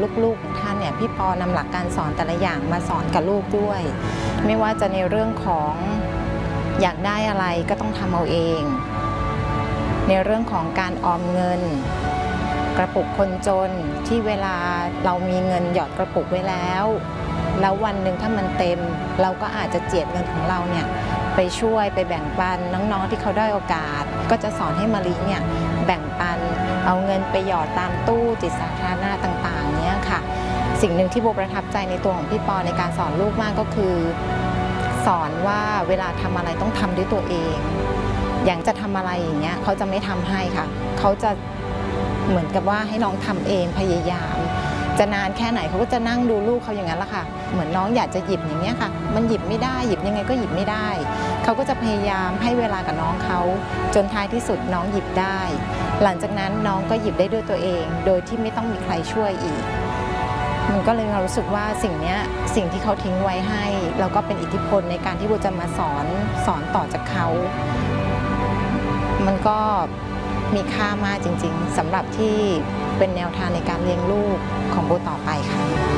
ลูกๆของท่านเนี่ยพี่ปอนำหลักการสอนแต่ละอย่างมาสอนกับลูกด้วยไม่ว่าจะในเรื่องของอยากได้อะไรก็ต้องทำเอาเองในเรื่องของการออมเงินกระปุกคนจนที่เวลาเรามีเงินหยอดกระปุกไว้แล้ววันหนึ่งถ้ามันเต็มเราก็อาจจะเจียดเงินของเราเนี่ยไปช่วยไปแบ่งปันน้องๆที่เขาได้โอกาสก็จะสอนให้มะลิเนี่ยแบ่งปันเอาเงินไปหยอดตามตู้จิตสาธารณะต่างๆเนี่ยค่ะสิ่งหนึ่งที่โบประทับใจในตัวของพี่ปอในการสอนลูกมากก็คือสอนว่าเวลาทำอะไรต้องทำด้วยตัวเองอย่างจะทำอะไรอย่างเงี้ยเขาจะไม่ทำให้ค่ะเขาจะเหมือนกับว่าให้น้องทำเองพยายามจะนานแค่ไหนเขาก็จะนั่งดูลูกเขาอย่างนั้นแหละค่ะเหมือนน้องอยากจะหยิบอย่างเงี้ยค่ะมันหยิบไม่ได้หยิบยังไงก็หยิบไม่ได้เขาก็จะพยายามให้เวลากับน้องเขาจนท้ายที่สุดน้องหยิบได้หลังจากนั้นน้องก็หยิบได้ด้วยตัวเองโดยที่ไม่ต้องมีใครช่วยอีกมันก็เลยรู้สึกว่าสิ่งที่เขาทิ้งไว้ให้แล้วก็เป็นอิทธิพลในการที่โบจะมาสอนต่อจากเขามันก็มีค่ามากจริงๆสำหรับที่เป็นแนวทางในการเลี้ยงลูกของโบต่อไปค่ะ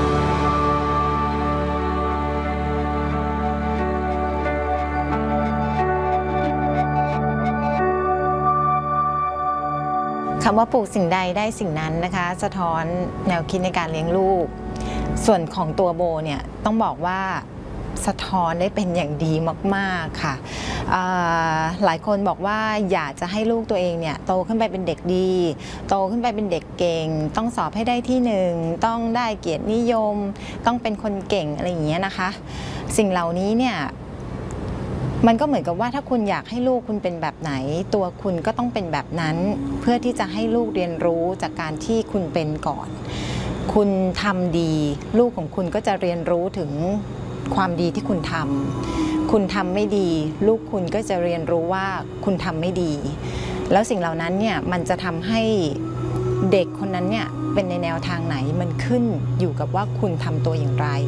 คำว่าปลูกสิ่งใดได้สิ่งนั้นนะคะสะท้อนแนวคิดในการเลี้ยงลูกส่วนของตัวโบเนี่ยต้องบอกว่าสะท้อนได้เป็นอย่างดีมากๆค่ะหลายคนบอกว่าอยากจะให้ลูกตัวเองเนี่ยโตขึ้นไปเป็นเด็กดีโตขึ้นไปเป็นเด็กเก่งต้องสอบให้ได้ที่หนึ่งต้องได้เกียรตินิยมต้องเป็นคนเก่งอะไรอย่างเงี้ยนะคะสิ่งเหล่านี้เนี่ยมันก็เหมือนกับว่าถ้าคุณอยากให้ลูกคุณเป็นแบบไหนตัวคุณก็ต้องเป็นแบบนั้นเพื่อที่จะให้ลูกเรียนรู้จากการที่คุณเป็นก่อนคุณทำดีลูกของคุณก็จะเรียนรู้ถึงความดีที่คุณทำคุณทำไม่ดีลูกคุณก็จะเรียนรู้ว่าคุณทำไม่ดีแล้วสิ่งเหล่านั้นเนี่ยมันจะทำให้เด็กคนนั้นเนี่ยเป็นในแนวทางไหนมันขึ้นอยู่กับว่าคุณทำตัวอย่างไร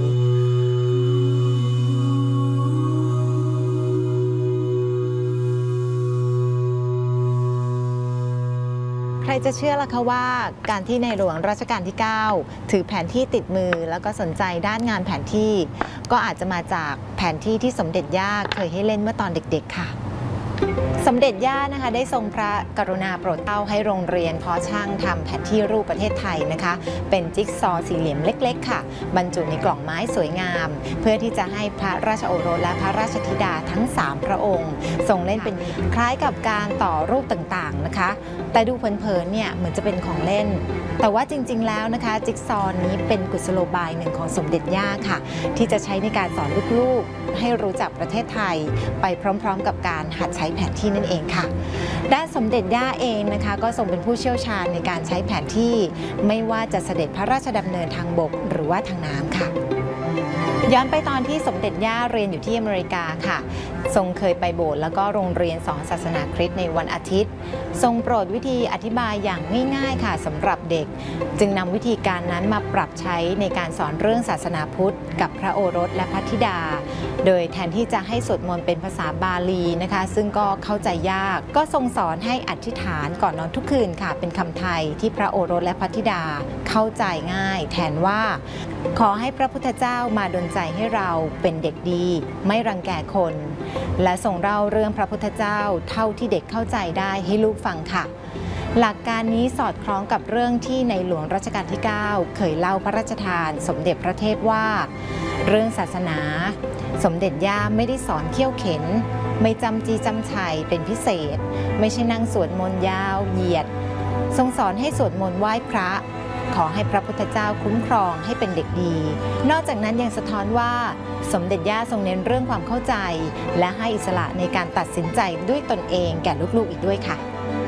ใครจะเชื่อล่ะคะว่าการที่ในหลวงรัชกาลที่ 9ถือแผนที่ติดมือแล้วก็สนใจด้านงานแผนที่ก็อาจจะมาจากแผนที่ที่สมเด็จย่าเคยให้เล่นเมื่อตอนเด็กๆค่ะสมเด็จย่านะคะได้ทรงพระกรุณาโปรดเกล้าให้โรงเรียนเพาะช่างทำแผนที่รูปประเทศไทยนะคะเป็นจิ๊กซอว์สี่เหลี่ยมเล็กๆค่ะบรรจุในกล่องไม้สวยงามเพื่อที่จะให้พระราชโอรสและพระราชธิดาทั้ง3พระองค์ทรงเล่นเป็นคล้ายกับการต่อรูปต่างๆนะคะแต่ดูเผินๆเนี่ยเหมือนจะเป็นของเล่นแต่ว่าจริงๆแล้วนะคะจิ๊กซอว์นี้เป็นกุศโลบายหนึ่งของสมเด็จย่าค่ะที่จะใช้ในการสอนลูกๆให้รู้จักประเทศไทยไปพร้อมๆกับการหัดใช้แผนที่นั่นเองค่ะด้านสมเด็จย่าเองนะคะก็ทรงเป็นผู้เชี่ยวชาญในการใช้แผนที่ไม่ว่าจะเสด็จพระราชดำเนินทางบกหรือว่าทางน้ำค่ะย้อนไปตอนที่สมเด็จย่าเรียนอยู่ที่อเมริกาค่ะทรงเคยไปโบสถ์แล้วก็โรงเรียนสอนศาสนาคริสต์ในวันอาทิตย์ทรงโปรดวิธีอธิบายอย่างง่ายๆค่ะสำหรับเด็กจึงนำวิธีการนั้นมาปรับใช้ในการสอนเรื่องศาสนาพุทธกับพระโอรสและพระธิดาโดยแทนที่จะให้สวดมนต์เป็นภาษาบาลีนะคะซึ่งก็เข้าใจยากก็ทรงสอนให้อธิษฐานก่อนนอนทุกคืนค่ะเป็นคำไทยที่พระโอรสและพระธิดาเข้าใจง่ายแทนว่าขอให้พระพุทธเจ้ามาดลใจให้เราเป็นเด็กดีไม่รังแกคนและทรงเล่าเรื่องพระพุทธเจ้าเท่าที่เด็กเข้าใจได้ให้ลูกฟังค่ะหลักการนี้สอดคล้องกับเรื่องที่ในหลวงรัชกาลที่ 9เคยเล่าพระราชทานสมเด็จพระเทพว่าเรื่องศาสนาสมเด็จย่าไม่ได้สอนเขี่ยวเข็นไม่จำจีจำชัยเป็นพิเศษไม่ใช่นั่งสวดมนต์ยาวเหยียดทรงสอนให้สวดมนต์ไหว้พระขอให้พระพุทธเจ้าคุ้มครองให้เป็นเด็กดีนอกจากนั้นยังสะท้อนว่าสมเด็จย่าทรงเน้นเรื่องความเข้าใจและให้อิสระในการตัดสินใจด้วยตนเองแก่ลูกๆอีกด้วยค่ะ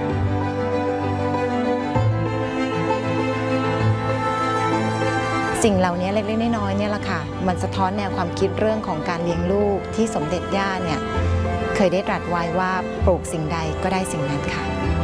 สิ่งเหล่านี้เล็กๆน้อยๆเนี่ยแหละค่ะมันสะท้อนแนวความคิดเรื่องของการเลี้ยงลูกที่สมเด็จย่าเนี่ยเคยได้ตรัสไว้ว่าปลูกสิ่งใดก็ได้สิ่งนั้นค่ะ